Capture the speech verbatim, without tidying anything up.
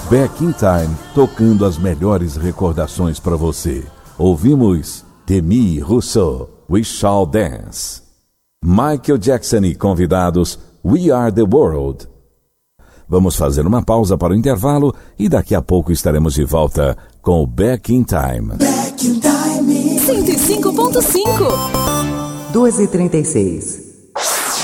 Back in Time, tocando as melhores recordações para você. Ouvimos Demi Rousseau, We Shall Dance. Michael Jackson e convidados, We Are The World. Vamos fazer uma pausa para o intervalo e daqui a pouco estaremos de volta com o Back in Time. Back in Time. cento e cinco ponto cinco. duas e trinta e seis.